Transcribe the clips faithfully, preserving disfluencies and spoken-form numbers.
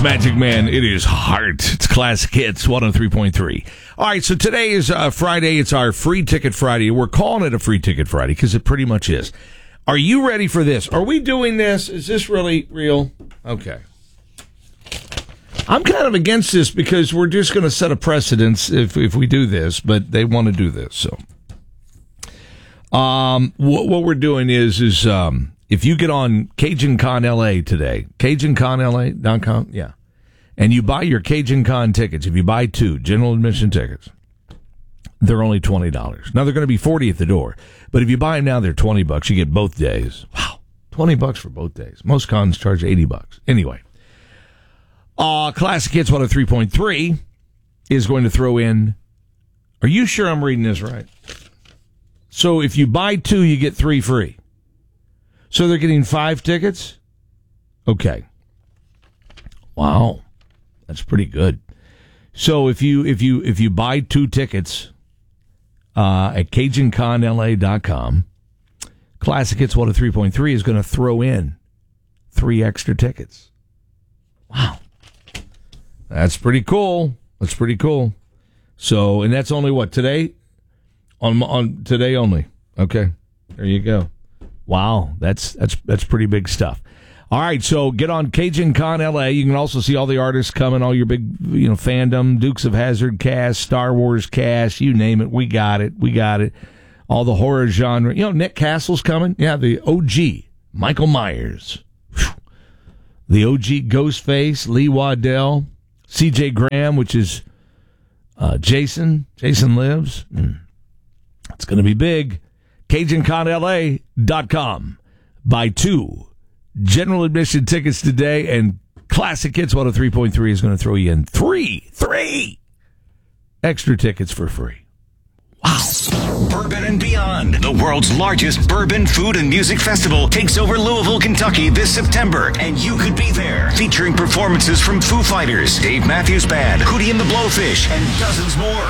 Magic Man. It is Heart. It's Classic Hits one oh three point three. All right, so today is uh, Friday. It's our Free Ticket Friday. We're calling it a Free Ticket Friday because it pretty much is. Are you ready for this? Are we doing this? Is this really real? Okay. I'm kind of against this because we're just going to set a precedence if if we do this, but they want to do this. So, um, what, what we're doing is is um, if you get on Cajun Con L A today, Cajun Con L A dot com, yeah, and you buy your Cajun Con tickets, if you buy two general admission tickets, they're only twenty dollars. Now they're going to be forty at the door, but if you buy them now, they're twenty bucks. You get both days. Wow, twenty bucks for both days. Most cons charge eighty bucks. Anyway. Uh, Classic Hits one oh three point three is going to throw in. Are you sure I'm reading this right? So if you buy two, you get three free. So they're getting five tickets? Okay. Wow. That's pretty good. So if you if you if you buy two tickets uh, at Cajun Con L A dot com, Classic Hits one oh three point three is going to throw in three extra tickets. Wow. That's pretty cool. That's pretty cool. So, and that's only what, today? On on today only. Okay. There you go. Wow. That's that's that's pretty big stuff. All right, so get on Cajun Con L A. You can also see all the artists coming, all your big, you know, fandom, Dukes of Hazzard cast, Star Wars cast, you name it. We got it. We got it. All the horror genre. You know, Nick Castle's coming. Yeah, the O G, Michael Myers. Whew. The O G Ghostface, Lee Waddell. C J Graham, which is uh, Jason. Jason Lives. Mm. It's going to be big. Cajun Con L A dot com. Buy two general admission tickets today, and Classic Hits one oh three point three is going to throw you in three, three extra tickets for free. Wow. Bourbon and Beyond, the world's largest bourbon, food, and music festival, takes over Louisville, Kentucky this September, and you could be there. Featuring performances from Foo Fighters, Dave Matthews Band, Hootie and the Blowfish, and dozens more.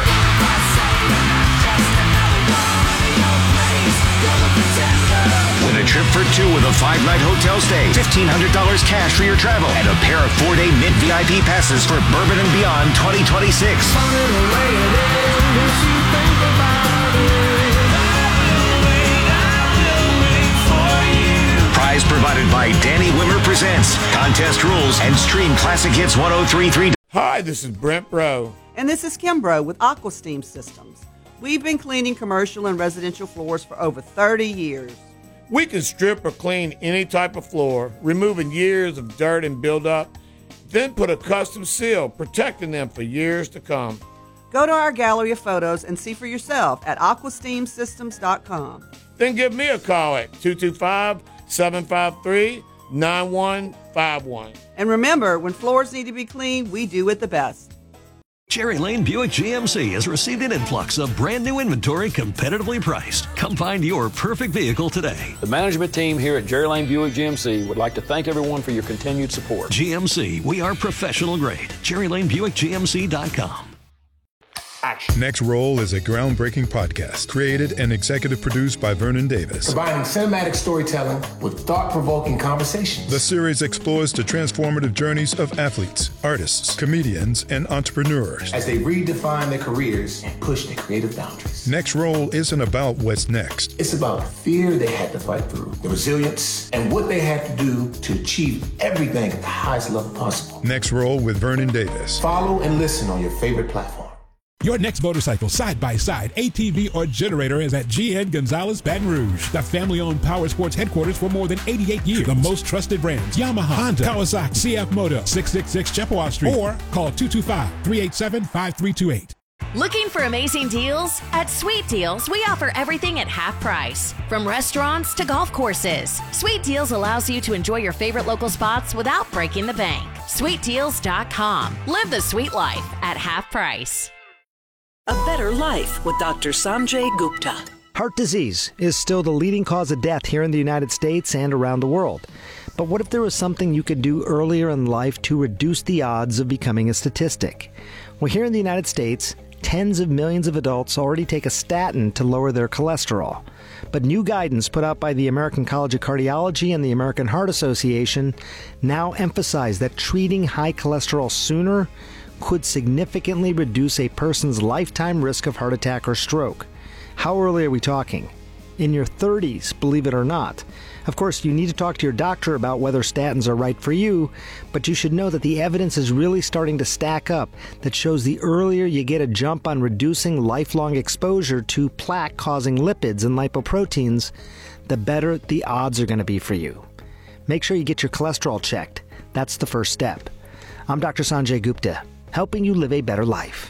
Win a trip for two with a five-night hotel stay, fifteen hundred dollars cash for your travel, and a pair of four-day Mint V I P passes for Bourbon and Beyond twenty twenty-six. Prize provided by Danny Wimmer Presents. Contest rules and stream Classic Hits one oh three point three. Hi, this is Brent Bro. And this is Kim Bro with AquaSteam Systems. We've been cleaning commercial and residential floors for over thirty years. We can strip or clean any type of floor, removing years of dirt and buildup, then put a custom seal, protecting them for years to come. Go to our gallery of photos and see for yourself at aqua steam systems dot com. Then give me a call at two two five, seven five three, nine one five one. And remember, when floors need to be cleaned, we do it the best. Cherry Lane Buick G M C has received an influx of brand new inventory competitively priced. Come find your perfect vehicle today. The management team here at Cherry Lane Buick G M C would like to thank everyone for your continued support. G M C, we are professional grade. Cherry Lane Buick G M C dot com. Action. Next Roll is a groundbreaking podcast created and executive produced by Vernon Davis. Combining cinematic storytelling with thought-provoking conversations. The series explores the transformative journeys of athletes, artists, comedians, and entrepreneurs as they redefine their careers and push their creative boundaries. Next Roll isn't about what's next. It's about the fear they had to fight through, the resilience, and what they had to do to achieve everything at the highest level possible. Next Roll with Vernon Davis. Follow and listen on your favorite platform. Your next motorcycle, side-by-side, A T V, or generator is at G N Gonzalez Baton Rouge, the family-owned power sports headquarters for more than eighty-eight years. The most trusted brands, Yamaha, Honda, Kawasaki, C F Moto, six sixty-six Chippewa Street, or call two two five, three eight seven, five three two eight. Looking for amazing deals? At Sweet Deals, we offer everything at half price. From restaurants to golf courses, Sweet Deals allows you to enjoy your favorite local spots without breaking the bank. sweet deals dot com. Live the sweet life at half price. A better life with Doctor Sanjay Gupta. Heart disease is still the leading cause of death here in the United States and around the world. But what if there was something you could do earlier in life to reduce the odds of becoming a statistic? Well, here in the United States, tens of millions of adults already take a statin to lower their cholesterol. But new guidance put out by the American College of Cardiology and the American Heart Association now emphasize that treating high cholesterol sooner could significantly reduce a person's lifetime risk of heart attack or stroke. How early are we talking? In your thirties, believe it or not. Of course, you need to talk to your doctor about whether statins are right for you, but you should know that the evidence is really starting to stack up that shows the earlier you get a jump on reducing lifelong exposure to plaque-causing lipids and lipoproteins, the better the odds are going to be for you. Make sure you get your cholesterol checked. That's the first step. I'm Doctor Sanjay Gupta, helping you live a better life.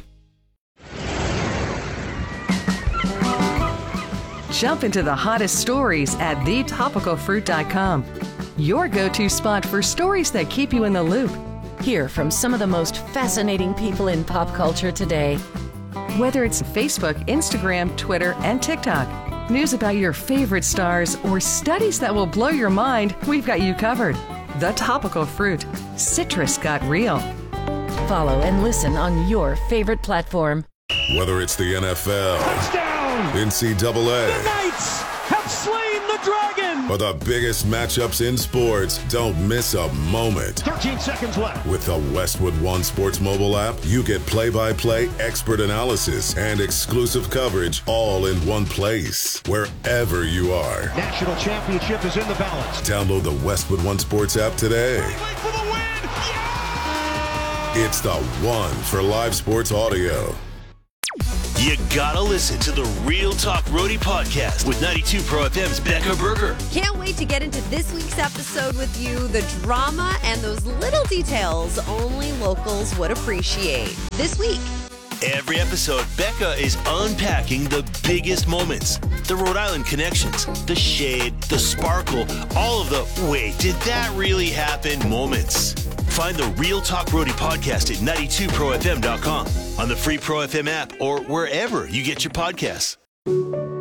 Jump into the hottest stories at the topical fruit dot com. Your go-to spot for stories that keep you in the loop. Hear from some of the most fascinating people in pop culture today. Whether it's Facebook, Instagram, Twitter, and TikTok, news about your favorite stars, or studies that will blow your mind, we've got you covered. The Topical Fruit. Citrus got real. Follow and listen on your favorite platform. Whether it's the N F L, touchdown, N C double A, the Knights have slain the dragon, or the biggest matchups in sports, don't miss a moment. thirteen seconds left. With the Westwood One Sports mobile app, you get play-by-play expert analysis and exclusive coverage all in one place, wherever you are. National championship is in the balance. Download the Westwood One Sports app today. For the win. Yeah! It's the one for live sports audio. You gotta listen to the Real Talk Roadie podcast with ninety-two Pro F M's Becca Berger. Can't wait to get into this week's episode with you. The drama and those little details only locals would appreciate. This week. Every episode, Becca is unpacking the biggest moments. The Rhode Island connections, the shade, the sparkle, all of the wait, did that really happen moments. Find the Real Talk Roadie podcast at ninety-two pro f m dot com, on the free Pro F M app, or wherever you get your podcasts.